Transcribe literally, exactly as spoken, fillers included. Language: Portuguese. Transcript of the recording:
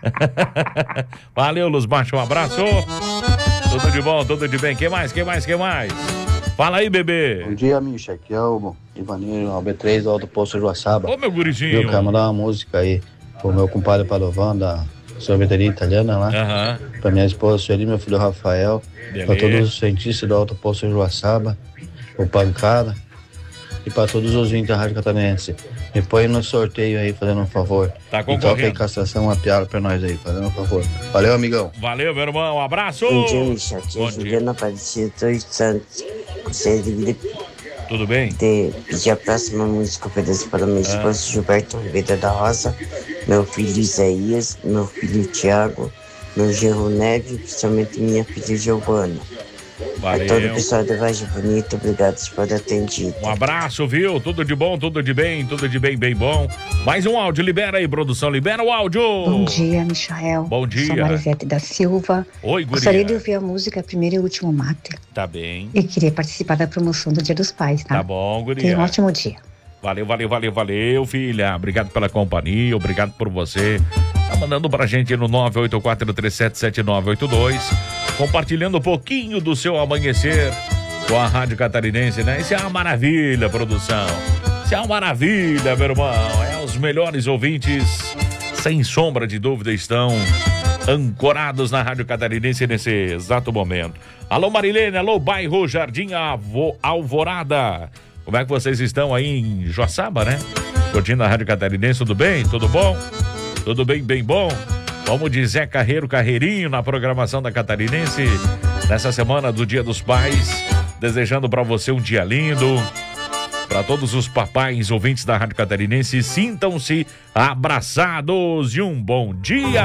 Valeu, Luz Baixa, um abraço. Tudo de bom, tudo de bem. Quem mais, quem mais, quem mais? Fala aí, bebê. Bom dia, Misha. Aqui é o Ivanildo, o B três do Alto Posto Joaçaba. Ô, meu gurizinho. Eu quero mandar uma música aí pro meu compadre Palovan, da sorveteria italiana lá. Aham. Pra minha esposa Sueli, meu filho Rafael. Beleza. Pra todos os cientistas do Alto Posto Joaçaba, o Pancada. E pra todos os ouvintes da Rádio Catarinense. Me põe no sorteio aí, fazendo um favor. Tá e toca aí concorrendo. castração, uma piada pra nós aí, fazendo um favor. Valeu, amigão. Valeu, meu irmão. Um abraço. Bom dia, Misha. Aqui é Bom dia. Juliana Aparecida, dois Santos. Gostaria de Tudo bem? de pedir a próxima música oferecer para meu esposo Gilberto Oliveira da Rosa, meu filho Isaías, meu filho Tiago, meu genro Neve e principalmente minha filha Giovana. A todo o Valeu. pessoal da Vargem Bonita, obrigado por atendido. Um abraço, viu? Tudo de bom, tudo de bem, tudo de bem, bem bom. Mais um áudio, libera aí, produção, libera o áudio. Bom dia, Michael. Bom dia. Sou Marisete da Silva. Oi, Gostaria de guria. ouvir a música Primeiro e Último Mate. Tá bem. E queria participar da promoção do Dia dos Pais, tá? Tá bom, guria. Tenha um ótimo dia. Valeu, valeu, valeu, valeu, filha. Obrigado pela companhia, obrigado por você. Tá mandando pra gente no nove oito quatro três sete sete nove oito dois, compartilhando um pouquinho do seu amanhecer com a Rádio Catarinense, né? Isso é uma maravilha, produção. Isso é uma maravilha, meu irmão. É, os melhores ouvintes, sem sombra de dúvida, estão ancorados na Rádio Catarinense nesse exato momento. Alô, Marilene, alô, bairro Jardim Avo- Alvorada. Como é que vocês estão aí em Joaçaba, né? Curtindo a Rádio Catarinense, tudo bem? Tudo bom? Tudo bem, bem bom? Vamos de Zé Carreiro, Carreirinho na programação da Catarinense nessa semana do Dia dos Pais, desejando para você um dia lindo. Para todos os papais ouvintes da Rádio Catarinense, sintam-se abraçados e um bom dia.